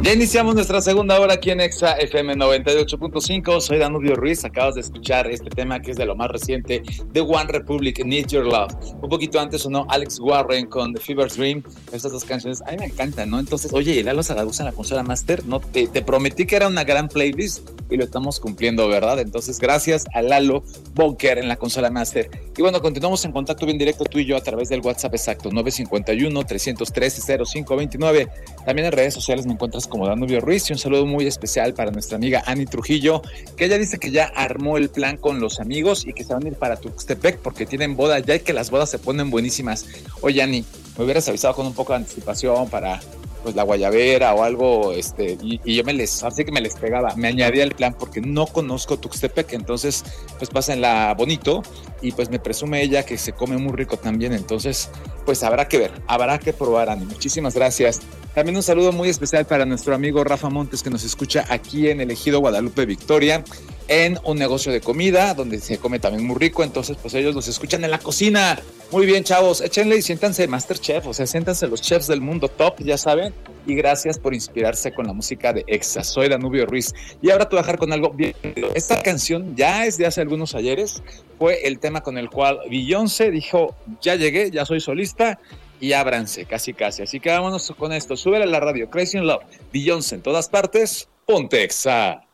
Ya iniciamos nuestra segunda hora aquí en Exa FM 98.5. Soy Danubio Ruiz. Acabas de escuchar este tema que es de lo más reciente de One Republic, Need Your Love. Un poquito antes sonó Alex Warren con The Fever Dream. Estas dos canciones a mí me encantan, ¿no? Entonces, oye, Lalo Zaragoza en la consola Master, no te prometí que era una gran playlist y lo estamos cumpliendo, ¿verdad? Entonces, gracias a Lalo Bunker en la consola Master. Y bueno, continuamos en contacto bien directo tú y yo a través del WhatsApp exacto 951-313-0529. También en redes sociales me encuentras como Danubio Ruiz, y un saludo muy especial para nuestra amiga Ani Trujillo, que ella dice que ya armó el plan con los amigos y que se van a ir para Tuxtepec porque tienen boda ya y que las bodas se ponen buenísimas. Oye, Ani, me hubieras avisado con un poco de anticipación para pues la guayabera o algo, y yo así que me les pegaba, me añadía el plan porque no conozco Tuxtepec, entonces pues pásenla bonito y pues me presume ella que se come muy rico también, entonces pues habrá que ver, habrá que probar, Ani. Muchísimas gracias. También un saludo muy especial para nuestro amigo Rafa Montes, que nos escucha aquí en el Ejido Guadalupe Victoria, en un negocio de comida donde se come también muy rico. Entonces pues ellos nos escuchan en la cocina. Muy bien, chavos, échenle y siéntanse Masterchef, o sea, siéntanse los chefs del mundo top, ya saben. Y gracias por inspirarse con la música de Exa. Soy Danubio Ruiz y ahora te voy a dejar con algo bien. Esta canción ya es de hace algunos ayeres, fue el tema con el cual Beyoncé dijo: ya llegué, ya soy solista y ábranse, casi. Así que vámonos con esto. Súbele a la radio, Crazy in Love, Beyoncé en todas partes, ponte Exa.